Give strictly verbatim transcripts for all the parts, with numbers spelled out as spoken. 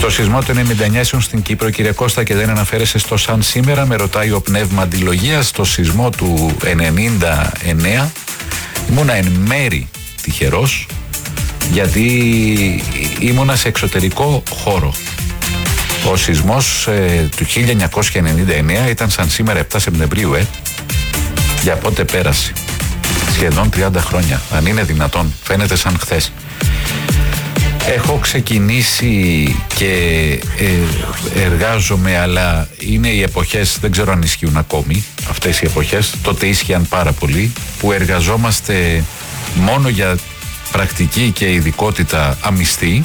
Στο σεισμό του ενενήντα εννιά ήσουν στην Κύπρο, κύριε Κώστα, και δεν αναφέρεσαι στο σαν σήμερα, με ρωτάει ο πνεύμα αντιλογίας. Στο σεισμό του ενενήντα εννέα ήμουνα εν μέρη τυχερός, γιατί ήμουνα σε εξωτερικό χώρο. Ο σεισμός ε, του χίλια εννιακόσια ενενήντα εννέα ήταν σαν σήμερα επτά Σεπτεμβρίου, ε. Για πότε πέρασε? Σχεδόν τριάντα χρόνια, αν είναι δυνατόν. Φαίνεται σαν χθες. Έχω ξεκινήσει και ε, εργάζομαι, αλλά είναι οι εποχές, δεν ξέρω αν ισχύουν ακόμη αυτές οι εποχές, τότε ίσχυαν πάρα πολύ, που εργαζόμαστε μόνο για πρακτική και ειδικότητα αμυστή.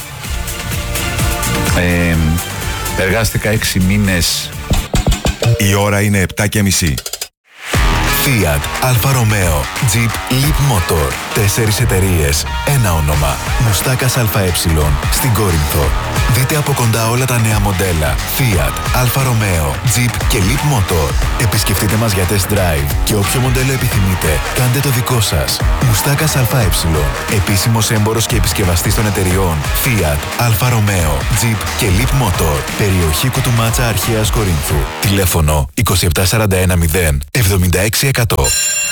Ε, εργάστηκα έξι μήνες. Η ώρα είναι επτά και μισή. Fiat, Alfa Romeo, Jeep, Leap Motor. Τέσσερις εταιρείες, ένα όνομα. Μουστάκας ΑΕ στην Κόρινθο. Δείτε από κοντά όλα τα νέα μοντέλα Fiat, Alfa Romeo, Jeep και Leap Motor. Επισκεφτείτε μας για test drive και όποιο μοντέλο επιθυμείτε, κάντε το δικό σας. Μουστάκας ΑΕ. Επίσημος έμπορος και επισκευαστής των εταιριών Fiat, Alfa Romeo, Jeep και Leap Motor. Περιοχή Κουτουμάτσα Αρχαίας Κορίνθου. Τηλέφωνο είκοσι επτά σαράντα ένα μηδέν εβδομήντα έξι εκατό.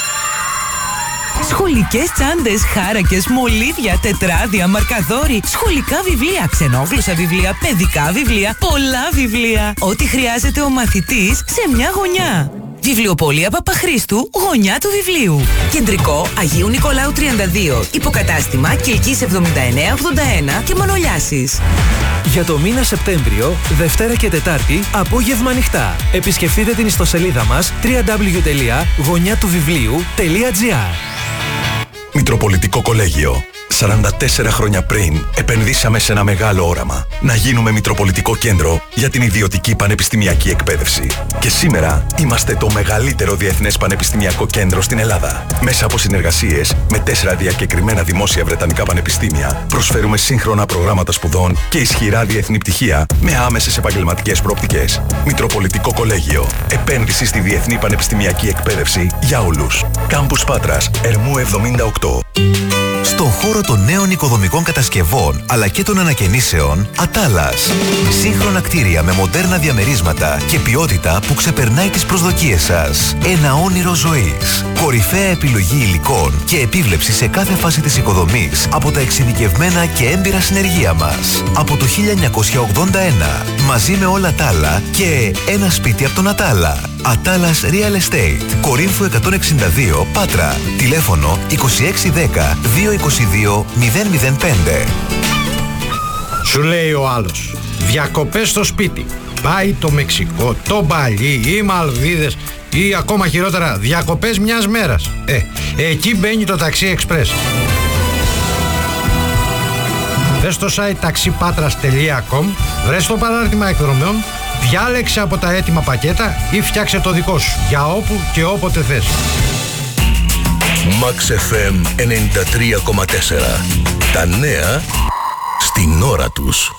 Σχολικές τσάντες, χάρακες, μολύβια, τετράδια, μαρκαδόροι, σχολικά βιβλία, ξενόγλωσσα βιβλία, παιδικά βιβλία, πολλά βιβλία. Ό,τι χρειάζεται ο μαθητής σε μια γωνιά. Βιβλιοπωλεία Παπαχρήστου, γωνιά του βιβλίου. Κεντρικό Αγίου Νικολάου τριάντα δύο. Υποκατάστημα Κιλκής εβδομήντα εννέα ογδόντα ένα και Μανολιάσης. Για το μήνα Σεπτέμβριο, Δευτέρα και Τετάρτη, απόγευμα ανοιχτά. Επισκεφτείτε την ιστοσελίδα μας double-u double-u double-u τελεία γωνιά του βιβλίου τελεία τζι άρ. Μητροπολιτικό Κολέγιο. σαράντα τέσσερα χρόνια πριν επενδύσαμε σε ένα μεγάλο όραμα. Να γίνουμε Μητροπολιτικό Κέντρο για την ιδιωτική πανεπιστημιακή εκπαίδευση. Και σήμερα είμαστε το μεγαλύτερο διεθνές πανεπιστημιακό κέντρο στην Ελλάδα. Μέσα από συνεργασίες με τέσσερα διακεκριμένα δημόσια βρετανικά πανεπιστήμια, προσφέρουμε σύγχρονα προγράμματα σπουδών και ισχυρά διεθνή πτυχία με άμεσες επαγγελματικές προοπτικές. Μητροπολιτικό Κολέγιο. Επένδυση στη διεθνή πανεπιστημιακή εκπαίδευση για όλους. Κάμπους Πάτρας, Ερμού εβδομήντα οκτώ. Στον χώρο των νέων οικοδομικών κατασκευών αλλά και των ανακαινήσεων, Ατάλας. Σύγχρονα κτίρια με μοντέρνα διαμερίσματα και ποιότητα που ξεπερνάει τις προσδοκίες σας. Ένα όνειρο ζωής. Κορυφαία επιλογή υλικών και επίβλεψη σε κάθε φάση της οικοδομής από τα εξειδικευμένα και έμπειρα συνεργεία μας. Από το χίλια εννιακόσια ογδόντα ένα. Μαζί με όλα τα άλλα και ένα σπίτι από τον Ατάλα. Ατάλας Real Estate. Κορίνθου εκατόν εξήντα δύο, Πάτρα. Τηλέφωνο είκοσι έξι δέκα διακόσια είκοσι δύο μηδέν μηδέν πέντε. Σου λέει ο άλλος, διακοπές στο σπίτι. Πάει το Μεξικό, το Μπαλί, οι Μαλδίβες ή ακόμα χειρότερα διακοπές μιας μέρας. Ε, εκεί μπαίνει το Taxi Express. Μπες στο site taxipatras τελεία com, βρες το παράρτημα εκδρομέων, διάλεξε από τα έτοιμα πακέτα ή φτιάξε το δικό σου για όπου και όποτε θες. Max εφ εμ ενενήντα τρία κόμμα τέσσερα. Τα νέα στην ώρα τους.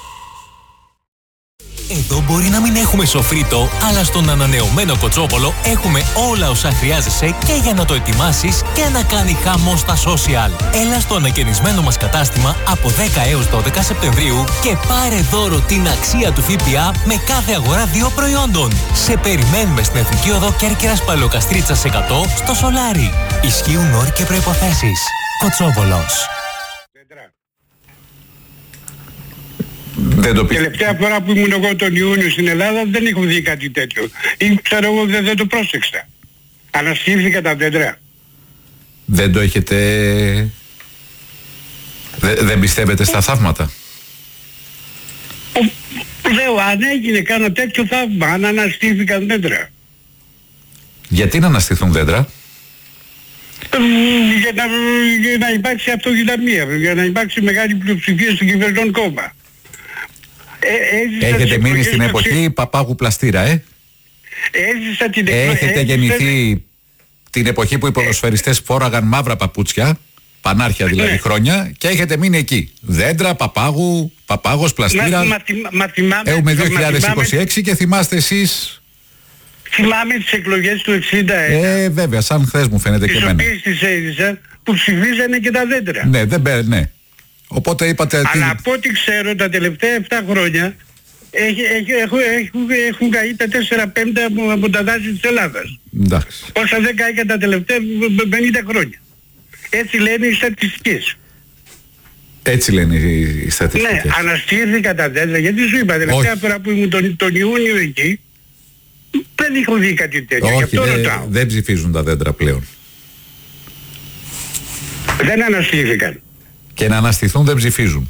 Εδώ μπορεί να μην έχουμε σοφρίτο, αλλά στον ανανεωμένο Κοτσόβολο έχουμε όλα όσα χρειάζεσαι και για να το ετοιμάσεις και να κάνει χαμό στα social. Έλα στο ανακαινισμένο μας κατάστημα από δέκα έως δώδεκα Σεπτεμβρίου και πάρε δώρο την αξία του ΦΠΑ με κάθε αγορά δύο προϊόντων. Σε περιμένουμε στην Εθνική Οδό Κέρκυρας Παλαιοκαστρίτσας εκατό στο Σολάρι. Ισχύουν όροι και προϋποθέσεις. Κοτσόβολος. Δεν το πει. Τελευταία φορά που ήμουν εγώ τον Ιούνιο στην Ελλάδα δεν έχω δει κάτι τέτοιο. Ή ξέρω εγώ δεν, δεν το πρόσεξα. Αναστήφθηκα τα δέντρα. Δεν το έχετε... Δε, δεν πιστεύετε στα θαύματα. Λέω αν έγινε κάνα τέτοιο θαύμα, αν αναστήφθηκαν δέντρα. Γιατί να αναστηθούν δέντρα? Για να, για να υπάρξει αυτοδυναμία, για να υπάρξει μεγάλη πλειοψηφία στο κυβερνών κόμμα. Ε, Έχετε μείνει στην εποχή Παπάγου Πλαστήρα, ε? Έζησα την εποχή. Έχετε έζησα... γεννηθεί την εποχή που οι ποδοσφαιριστές φόραγαν μαύρα παπούτσια, πανάρχια δηλαδή, ναι, χρόνια, και έχετε μείνει εκεί. Δέντρα, Παπάγου, Παπάγος, Πλαστήρα. Μα, μα, θυμάμαι, Έχουμε δύο χιλιάδες είκοσι έξι και θυμάστε εσείς. Θυμάμαι τις εκλογές του εξήντα ένα. Ε, βέβαια, σαν χθες μου φαίνεται και εμένα. Τις οποίες τις έζησα, που ψηφίζανε και τα δέντρα. Ναι, δεν ναι. Οπότε είπατε... Αλλά τι... από ό,τι ξέρω τα τελευταία επτά χρόνια έχει, έχει, έχουν, έχουν, έχουν καεί τα τέσσερα πέμπτα από, από τα δάση της Ελλάδας. Εντάξει. Όσα δεν κάηκαν τα τελευταία πενήντα χρόνια. Έτσι λένε οι στατιστικές. Έτσι λένε οι στατιστικές. Ναι, αναστήθηκα τα δέντρα, γιατί σου είπα, τελευταία φορά που ήμουν τον, τον Ιούνιο εκεί, δεν έχω δει κάτι τέτοιο. Όχι, δεν δε ψηφίζουν τα δέντρα πλέον. Δεν αναστήθηκαν. Και να αναστηθούν δεν ψηφίζουν.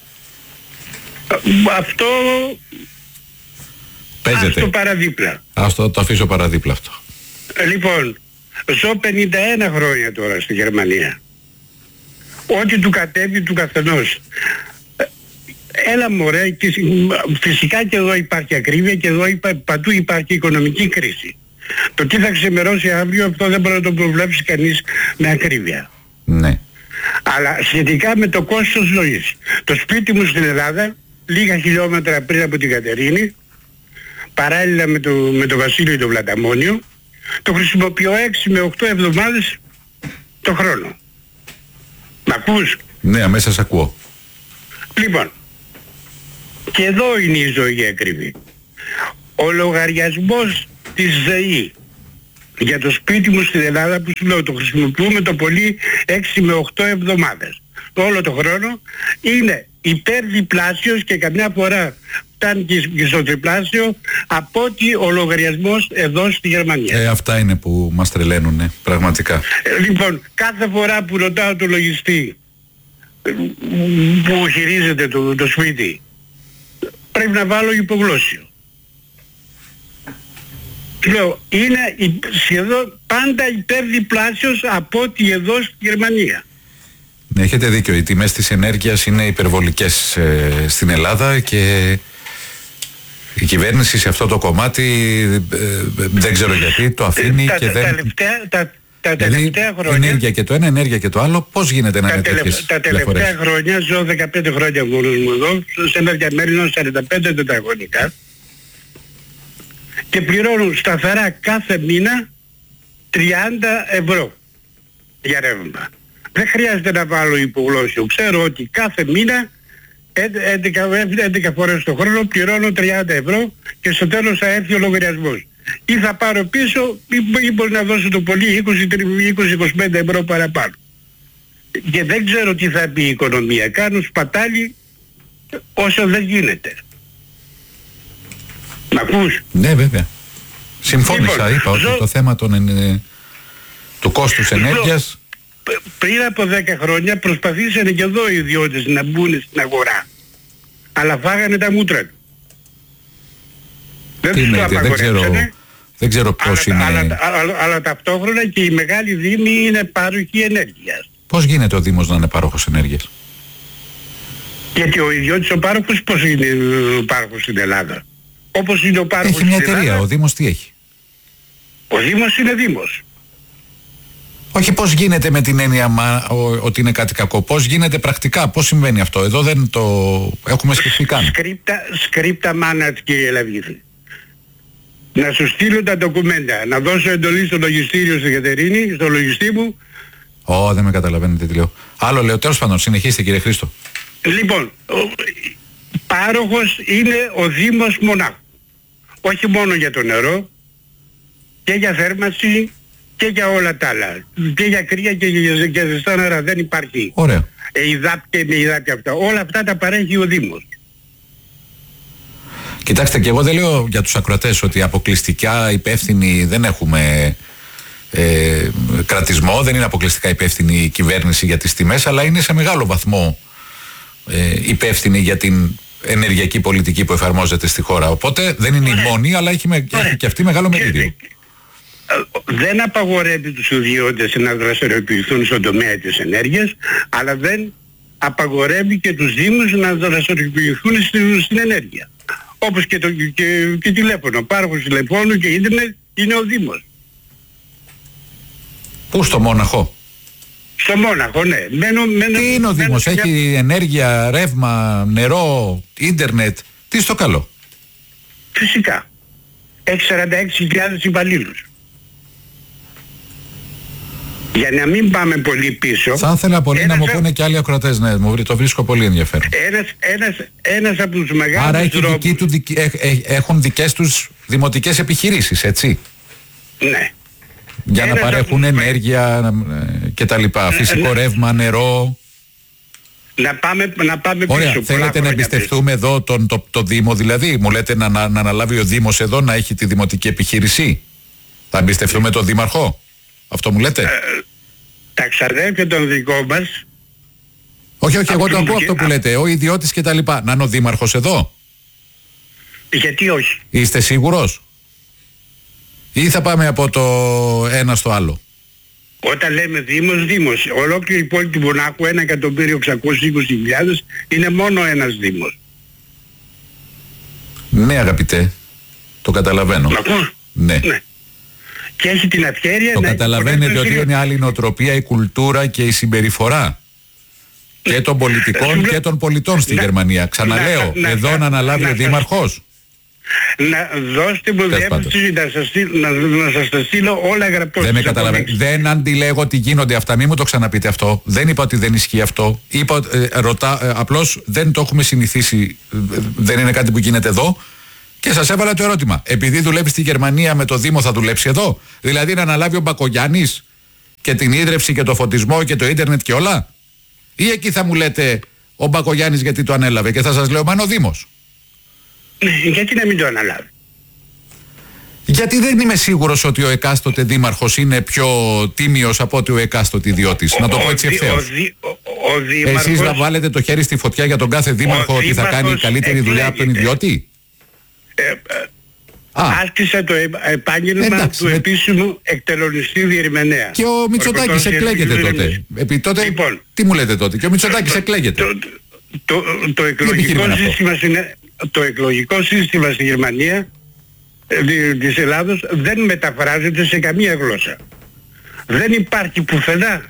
Αυτό... Παίζεται. Ας το παραδίπλα. Ας το, το αφήσω παραδίπλα αυτό. Λοιπόν, ζω πενήντα ένα χρόνια τώρα στη Γερμανία. Ό,τι του κατέβει του καθενός. Έλα μωρέ, και φυσικά και εδώ υπάρχει ακρίβεια και εδώ υπά, παντού υπάρχει οικονομική κρίση. Το τι θα ξεμερώσει αύριο, αυτό δεν μπορεί να το προβλέψει κανείς με ακρίβεια. Ναι. Αλλά σχετικά με το κόστος ζωής. Το σπίτι μου στην Ελλάδα, λίγα χιλιόμετρα πριν από την Κατερίνη, παράλληλα με το, με το Βασίλειο το Βλαταμόνιο, το χρησιμοποιώ έξι με οκτώ εβδομάδες το χρόνο. Μ' ακούς? Ναι, αμέσως ακούω. Λοιπόν, και εδώ είναι η ζωή ακριβή. Ο λογαριασμός της ΔΕΗ για το σπίτι μου στην Ελλάδα, που σου λέω το χρησιμοποιούμε το πολύ έξι με οκτώ εβδομάδες όλο το χρόνο, είναι υπερδιπλάσιος και καμιά φορά φτάνει και στο τριπλάσιο από ότι ο λογαριασμός εδώ στη Γερμανία. Ε, αυτά είναι που μας τρελαίνουνε, πραγματικά. Ε, λοιπόν, κάθε φορά που ρωτάω τον λογιστή που χειρίζεται το, το σπίτι, πρέπει να βάλω υπογλώσσιο. Λέω, είναι σχεδόν πάντα υπερδιπλάσιος από ό,τι εδώ στη Γερμανία. Έχετε δίκιο, οι τιμές της ενέργειας είναι υπερβολικές ε, στην Ελλάδα και η κυβέρνηση σε αυτό το κομμάτι ε, ε, δεν ξέρω γιατί το αφήνει τα, και τα, δεν... Τα τελευταία, τα, τα δηλαδή, τελευταία χρόνια... ενέργεια και το ένα, ενέργεια και το άλλο, πώς γίνεται να τα είναι τελευ, τέτοιες Τα τελευταία διαφορές? χρόνια, ζω δεκαπέντε χρόνια μόνος μου εδώ, σε ένα διαμέρισμα σαράντα πέντε τετραγωνικά και πληρώνω σταθερά κάθε μήνα τριάντα ευρώ για ρεύμα. Δεν χρειάζεται να βάλω υπογλώσσιο. Ξέρω ότι κάθε μήνα έντεκα φορές το χρόνο πληρώνω τριάντα ευρώ και στο τέλος θα έρθει ο λογαριασμός. Ή θα πάρω πίσω ή μπορεί να δώσω το πολύ είκοσι με είκοσι πέντε ευρώ παραπάνω. Και δεν ξέρω τι θα πει η οικονομία. Κάνω σπατάλι όσο δεν γίνεται. Μ' ακούς? Ναι, βέβαια. Συμφώνησα, λοιπόν, είπα ζω... ότι το θέμα των, ε, του κόστους ενέργειας... Πριν από δέκα χρόνια προσπαθήσανε και εδώ οι ιδιώτες να μπουν στην αγορά. Αλλά φάγανε τα μούτρα του. Δεν τους το απαγορεύσανε. Δεν ξέρω πώς είναι... Αλλά, αλλά, αλλά, αλλά ταυτόχρονα και οι μεγάλοι δήμοι είναι πάροχοι ενέργειας. Πώς γίνεται ο Δήμος να είναι πάροχος ενέργειας? Γιατί ο ιδιώτης ο πάροχος πώς είναι ο πάροχος στην Ελλάδα? Όπως είναι ο πάροχος έχει μια στην εταιρεία, Ελλάδα, ο Δήμος τι έχει? Ο Δήμος είναι Δήμος. Όχι πώς γίνεται με την έννοια μα, ο, ότι είναι κάτι κακό. Πώς γίνεται πρακτικά, πώς συμβαίνει αυτό? Εδώ δεν το έχουμε σκεφτεί καν. Σκρίπτα, σκρίπτα μάνα, κύριε Λαβίδη. Να σου στείλω τα ντοκουμέντα, να δώσω εντολή στο λογιστήριο στην Κατερίνη, στο λογιστή μου. Ω, δεν με καταλαβαίνετε τι λέω. Άλλο λέω, τέλος πάντων, συνεχίστε κύριε Χρήστο. Λοιπόν, ο, πάροχος είναι ο Δήμος μονάχου. Όχι μόνο για το νερό, και για θέρμανση και για όλα τα άλλα. Και για κρύα και για, για ζεστά νερά δεν υπάρχει. Ωραία. Ε, υδάτ και με υδάτ και αυτά. Όλα αυτά τα παρέχει ο Δήμος. Κοιτάξτε, και εγώ δεν λέω για τους ακροατές ότι αποκλειστικά υπεύθυνοι δεν έχουμε ε, κρατισμό, δεν είναι αποκλειστικά υπεύθυνη η κυβέρνηση για τις τιμές, αλλά είναι σε μεγάλο βαθμό ε, υπεύθυνη για την ενεργειακή πολιτική που εφαρμόζεται στη χώρα. Οπότε δεν είναι η μόνη, αλλά έχει, με, έχει και αυτή μεγάλο μερίδιο. Δεν απαγορεύει τους ιδιώτες να δραστηριοποιηθούν στον τομέα της ενέργειας, αλλά δεν απαγορεύει και τους Δήμους να δραστηριοποιηθούν στην, στην ενέργεια. Όπως και, το, και, και τηλέφωνο. Πάροχος τηλεφώνου και ίντερνετ είναι ο Δήμος. Πού, στο Μόναχο? Στο Μόναχο, ναι. Μένω, μένω, τι είναι ο Δήμος? Έχει μια... ενέργεια, ρεύμα, νερό, ίντερνετ. Τι στο καλό? Φυσικά. Έχει σαράντα έξι χιλιάδες υπαλλήλους. Για να μην πάμε πολύ πίσω. Θα ήθελα πολύ ένας, να μου πούνε και άλλοι ακροατές, ναι, μου το βρίσκω πολύ ενδιαφέρον. Ένας, ένας, ένας από τους μεγάλους Άρα έχει τρόπους... δική του, δικ, έχ, έχ, έχουν δικές τους δημοτικές επιχειρήσεις, έτσι. Ναι. Για ένας να παρέχουν από... ενέργεια ε, και τα λοιπά, φυσικό ναι. ρεύμα, νερό. Να πάμε, να πάμε Ωραία, πίσω. θέλετε να εμπιστευτούμε πίσω. εδώ τον, το, το Δήμο, δηλαδή, μου λέτε να, να, να αναλάβει ο Δήμος εδώ να έχει τη δημοτική επιχείρηση. Θα εμπιστευτούμε τον Δήμαρχο, αυτό μου λέτε. Ε, τα ξαδέρφια των δικών μας. Όχι, όχι, εγώ το ακούω και... αυτό που λέτε, ο ιδιώτης και τα λοιπά. Να είναι ο Δήμαρχος εδώ. Γιατί όχι. Είστε σίγουρος? Ή θα πάμε από το ένα στο άλλο? Όταν λέμε Δήμος, Δήμος. Ολόκληρη η πόλη του Μονάχου, ένα εκατομμύριο εξακόσιες είκοσι χιλιάδες, είναι μόνο ένας Δήμος. Ναι, αγαπητέ, το καταλαβαίνω. Μ' ακούς? Ναι. Ναι. Και έχει την ευχέρεια το να... καταλαβαίνετε ότι είναι άλλη νοοτροπία, η κουλτούρα και η συμπεριφορά και των πολιτικών και των πολιτών στη να, Γερμανία. Ξαναλέω, να, εδώ να, να αναλάβει να, ο Δήμαρχος. Να δώστε μου διεύθυνση να σας στείλω, να, να σας τα στείλω όλα γραπτός. Δεν με καταλαβαίνω. Δεν αντιλέγω ότι γίνονται αυτά. Μην μου το ξαναπείτε αυτό. Δεν είπα ότι δεν ισχύει αυτό. Είπα, ε, ρωτά, ε, απλώς δεν το έχουμε συνηθίσει. Ε, δεν είναι κάτι που γίνεται εδώ. Και σας έβαλα το ερώτημα. Επειδή δουλεύει στη Γερμανία με το Δήμο, θα δουλέψει εδώ? Δηλαδή να αναλάβει ο Μπακογιάννης και την ίδρυυση και το φωτισμό και το ίντερνετ και όλα? Ή εκεί θα μου λέτε ο Μπακογιάννης γιατί το ανέλαβε και θα σας λέω μα είναι ο Δήμος? Γιατί να μην το αναλάβει? Γιατί δεν είμαι σίγουρος ότι ο εκάστοτε δήμαρχος είναι πιο τίμιος από ότι ο εκάστοτε ιδιώτης. Να το πω έτσι ευθέως. Εσείς θα βάλετε το χέρι στη φωτιά για τον κάθε δήμαρχο ότι θα κάνει καλύτερη δουλειά από τον ιδιώτη? Ε, ε, άσκησα το επάγγελμα εντάξει, του επίσημου εκτελονιστή διερμηνέα. Και ο Μητσοτάκης εκλέγεται τότε. Επί τότε λοιπόν, τι μου λέτε τότε? Και ο Μητσοτάκης εκλέγεται. Το, το, το, το, εκλογικό σύστημα στην, το εκλογικό σύστημα στη Γερμανία ε, της Ελλάδος δεν μεταφράζεται σε καμία γλώσσα. Δεν υπάρχει πουθενά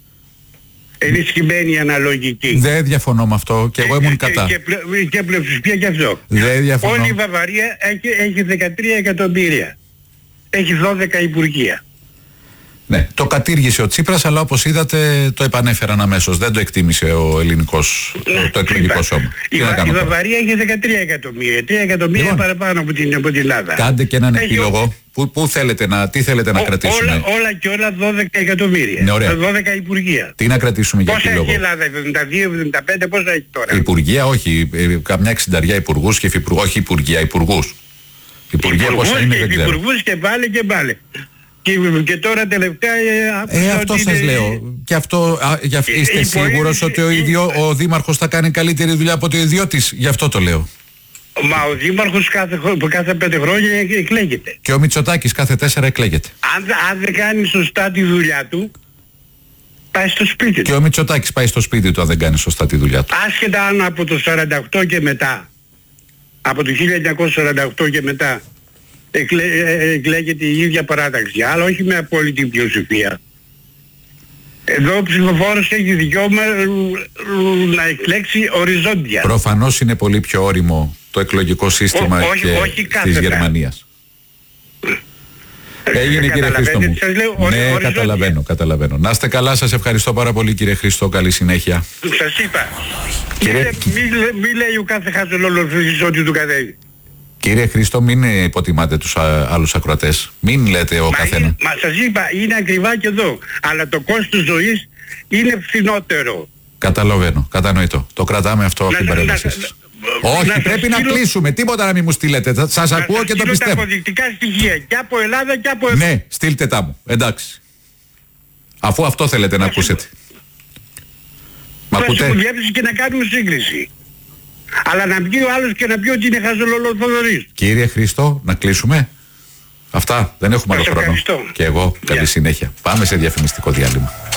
ενισχυμένη αναλογική. Δεν διαφωνώ με αυτό και εγώ ήμουν κατά. Και, και, και πλειοψηφία και αυτό. Δεν διαφωνώ. Όλη η Βαβαρία έχει, έχει δεκατρία εκατομμύρια. Έχει δώδεκα υπουργεία. Ναι, το κατήργησε ο Τσίπρας, αλλά όπως είδατε το επανέφεραν αμέσως. Δεν το εκτίμησε ο ελληνικός, ναι, το εκλογικό σώμα. Η, Βα, η Βαβαρία έχει δεκατρία εκατομμύρια. τρία εκατομμύρια λοιπόν, παραπάνω από την, από την Ελλάδα. Κάντε και έναν έχει επίλογο. Πού, πού θέλετε να, τι θέλετε να ο, κρατήσουμε? Όλα, όλα και όλα δώδεκα εκατομμύρια. Ναι, ωραία. δώδεκα υπουργεία. Τι να κρατήσουμε για πόσα επίλογο? Πόσα έχει η Ελλάδα? εβδομήντα δύο εβδομήντα πέντε, πόσα έχει τώρα? Υπουργεία, όχι. Καμιά εξινταριά υπουργούς και υφυπουργούς. Όχι υπουργεία, υπουργούς. Υπουργεία πόσα είναι δεν ξέρω. Υπουργούς και πάλι και πάλι. Και, και τώρα τελευταία... Ε, αυτό σας είναι... λέω. Και αυτό, α, για, είστε σίγουρος ότι ο, ίδιο, ο Δήμαρχος θα κάνει καλύτερη δουλειά από το ιδιώτης? Γι' αυτό το λέω. Μα ο Δήμαρχος κάθε, κάθε πέντε χρόνια εκλέγεται. Και ο Μητσοτάκης κάθε τέσσερα εκλέγεται. Αν, αν δεν κάνει σωστά τη δουλειά του, πάει στο σπίτι του. Και ο Μητσοτάκης πάει στο σπίτι του αν δεν κάνει σωστά τη δουλειά του. Άσχετα αν από το σαράντα οκτώ και μετά, από το χίλια εννιακόσια σαράντα οκτώ και μετά, εκλέ, εκλέγεται η ίδια παράταξη, αλλά όχι με απόλυτη πλειοψηφία. Εδώ ο ψηφοφόρος έχει δικαίωμα να εκλέξει οριζόντια. Προφανώς είναι πολύ πιο όριμο το εκλογικό σύστημα Ό, όχι, και όχι της Γερμανίας. Έγινε κύριε Χρήστο μου. Λέω, ναι, οριζόντια. καταλαβαίνω, καταλαβαίνω. Να είστε καλά, σας ευχαριστώ πάρα πολύ κύριε Χρήστο, καλή συνέχεια. Σας είπα, κύριε... μην μη λέει ο κάθε χαζολόλοφης ότι του κατέβει. Κύριε Χρήστο, μην υποτιμάτε τους α, άλλους ακροατές. Μην λέτε ο καθένα. Μα σας είπα, είναι ακριβά και εδώ. Αλλά το κόστος ζωής είναι φθηνότερο. Καταλαβαίνω, κατανοητό. Το κρατάμε αυτό από την παρέμβασή σας. Όχι, να πρέπει να στείλω... κλείσουμε. Τίποτα να μην μου στείλετε. Σας να ακούω και το πιστεύω. Τα αποδεικτικά στοιχεία και από Ελλάδα και από Ελλάδα. Ναι, στείλτε τα μου. Εντάξει. Αφού αυτό θέλετε να, να ακούσετε. Μα ακούτε. Να και να κάνουμε σύγκριση. Αλλά να βγει ο άλλος και να πει ότι είναι χαζολολοθοδωρής. Κύριε Χρήστο, να κλείσουμε. Αυτά, δεν έχουμε άλλο χρόνο. Και εγώ, καλή yeah. συνέχεια. Πάμε σε διαφημιστικό διάλειμμα.